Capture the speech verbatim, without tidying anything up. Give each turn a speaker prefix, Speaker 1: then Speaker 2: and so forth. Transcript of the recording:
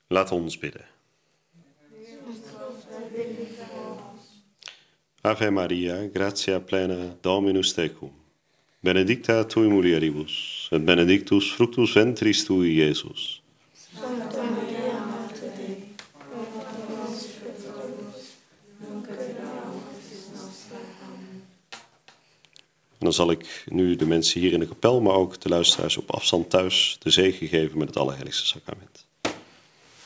Speaker 1: Laat ons bidden. Ave Maria, gratia plena, Dominus tecum. Benedicta tui mulieribus, et benedictus fructus ventris tui, Iesus.
Speaker 2: Sancta Maria, Mater Dei, ora pro nobis peccatoribus, nunc et in hora mortis nostre. Amen.
Speaker 1: En dan zal ik nu de mensen hier in de kapel, maar ook de luisteraars op afstand thuis, de zegen geven met het Allerheiligste Sacrament.